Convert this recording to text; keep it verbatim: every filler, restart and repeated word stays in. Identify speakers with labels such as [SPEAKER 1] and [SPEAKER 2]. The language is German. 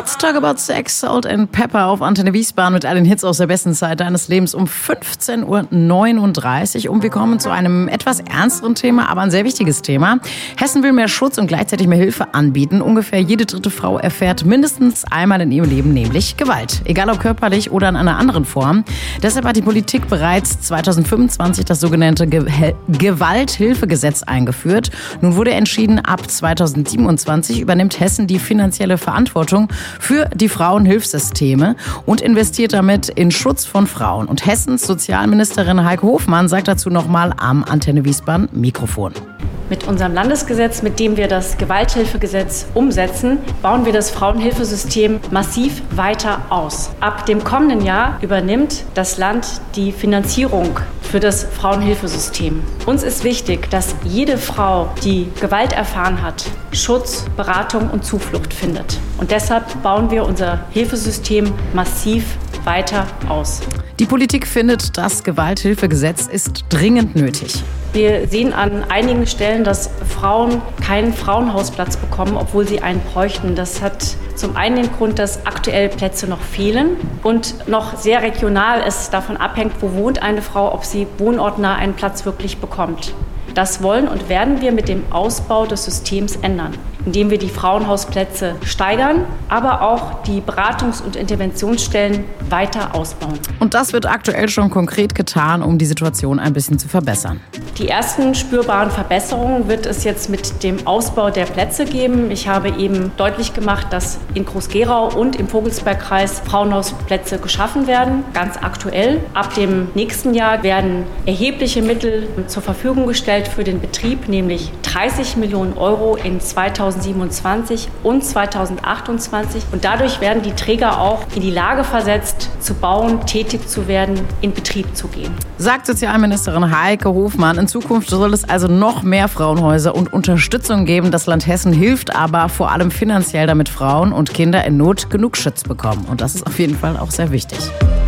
[SPEAKER 1] Let's talk about Sex, Salt and Pepper auf Antenne Wiesbaden mit allen Hits aus der besten Zeit deines Lebens um fünfzehn Uhr neununddreißig. Und wir kommen zu einem etwas ernsteren Thema, aber ein sehr wichtiges Thema. Hessen will mehr Schutz und gleichzeitig mehr Hilfe anbieten. Ungefähr jede dritte Frau erfährt mindestens einmal in ihrem Leben nämlich Gewalt. Egal ob körperlich oder in einer anderen Form. Deshalb hat die Politik bereits zweitausendfünfundzwanzig das sogenannte Ge- Gewalthilfegesetz eingeführt. Nun wurde entschieden, ab zweitausendsiebenundzwanzig übernimmt Hessen die finanzielle Verantwortung für die Frauenhilfssysteme und investiert damit in Schutz von Frauen. Und Hessens Sozialministerin Heike Hofmann sagt dazu nochmal am Antenne Wiesbaden Mikrofon.
[SPEAKER 2] Mit unserem Landesgesetz, mit dem wir das Gewalthilfegesetz umsetzen, bauen wir das Frauenhilfesystem massiv weiter aus. Ab dem kommenden Jahr übernimmt das Land die Finanzierung für das Frauenhilfesystem. Uns ist wichtig, dass jede Frau, die Gewalt erfahren hat, Schutz, Beratung und Zuflucht findet. Und deshalb bauen wir unser Hilfesystem massiv weiter aus.
[SPEAKER 1] Die Politik findet, das Gewalthilfegesetz ist dringend nötig.
[SPEAKER 2] Wir sehen an einigen Stellen, dass Frauen keinen Frauenhausplatz bekommen, obwohl sie einen bräuchten. Das hat zum einen den Grund, dass aktuell Plätze noch fehlen und noch sehr regional es davon abhängt, wo wohnt eine Frau, ob sie wohnortnah einen Platz wirklich bekommt. Das wollen und werden wir mit dem Ausbau des Systems ändern, indem wir die Frauenhausplätze steigern, aber auch die Beratungs- und Interventionsstellen weiter ausbauen.
[SPEAKER 1] Und das wird aktuell schon konkret getan, um die Situation ein bisschen zu verbessern.
[SPEAKER 2] Die ersten spürbaren Verbesserungen wird es jetzt mit dem Ausbau der Plätze geben. Ich habe eben deutlich gemacht, dass in Groß-Gerau und im Vogelsbergkreis Frauenhausplätze geschaffen werden, ganz aktuell. Ab dem nächsten Jahr werden erhebliche Mittel zur Verfügung gestellt für den Betrieb, nämlich dreißig Millionen Euro in zweitausendsiebenundzwanzig und zweitausendachtundzwanzig. Und dadurch werden die Träger auch in die Lage versetzt, zu bauen, tätig zu werden, in Betrieb zu gehen.
[SPEAKER 1] Sagt Sozialministerin Heike Hofmann. In Zukunft soll es also noch mehr Frauenhäuser und Unterstützung geben. Das Land Hessen hilft aber vor allem finanziell, damit Frauen und Kinder in Not genug Schutz bekommen. Und das ist auf jeden Fall auch sehr wichtig.